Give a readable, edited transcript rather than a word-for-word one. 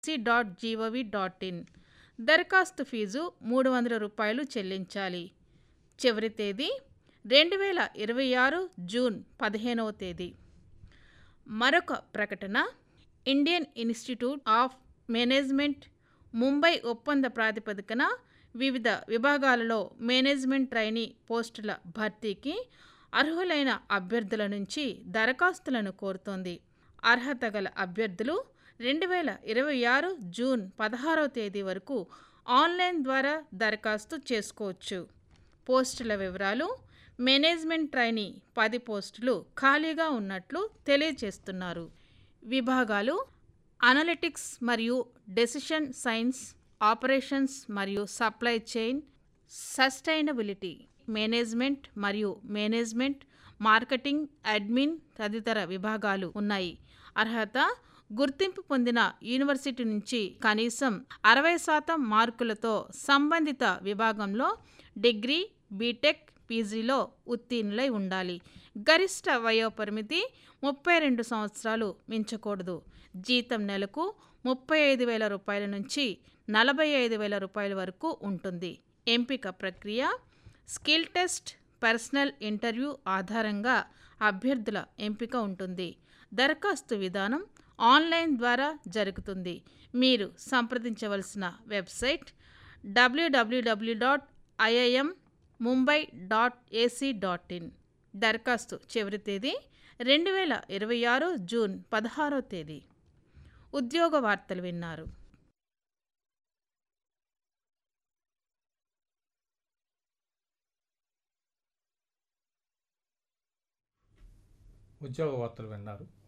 సి.gov.in. దరఖాస్తు ఫీజు రూ. 300 చెల్లించాలి. చివరి తేదీ 2026 జూన్ 15వ తేదీ. మరొక ప్రకటన, Indian institute of management Mumbai ఒప్పంద ప్రాతిపదికన వివిధ విభాగాలలో మేనేజ్మెంట్ ట్రైనీ పోస్టుల భర్తీకి అర్హులైన అభ్యర్థుల నుంచి దరఖాస్తులను కోరుతోంది. అర్హత గల అభ్యర్థులు 2026 జూన్ 16వ తేదీ వరకు ఆన్లైన్ ద్వారా దరఖాస్తు చేసుకోవచ్చు. పోస్టుల వివరాలు: మేనేజ్మెంట్ ట్రైనీ 10 పోస్టులు ఖాళీగా ఉన్నట్లు తెలియజేస్తున్నారు. విభాగాలు: అనలిటిక్స్ మరియు డెసిషన్ సైన్స్, ఆపరేషన్స్ మరియు సప్లై చైన్, సస్టైనబిలిటీ, మేనేజ్మెంట్ మరియు మేనేజ్మెంట్, మార్కెటింగ్, అడ్మిన్ తదితర విభాగాలు ఉన్నాయి. అర్హత: గుర్తింపు పొందిన యూనివర్సిటీ నుంచి కనీసం 60% మార్కులతో సంబంధిత విభాగంలో డిగ్రీ, బీటెక్, పీజీలో ఉత్తీర్ణులై ఉండాలి. గరిష్ట వయోపరిమితి 32 సంవత్సరాలు మించకూడదు. జీతం నెలకు రూ. 35,000 నుంచి రూ. 45,000 వరకు ఉంటుంది. ఎంపిక ప్రక్రియ: స్కిల్ టెస్ట్, పర్సనల్ ఇంటర్వ్యూ ఆధారంగా అభ్యర్థుల ఎంపిక ఉంటుంది. దరఖాస్తు విధానం ఆన్లైన్ ద్వారా జరుగుతుంది. మీరు సంప్రదించవలసిన వెబ్సైట్ www.iimmumbai.ac.in. దరఖాస్తు చివరి తేదీ 2026 జూన్ 16వ తేదీ. ఉద్యోగ వార్తలు విన్నారు. ఉద్యోగ వార్తలు విన్నారు.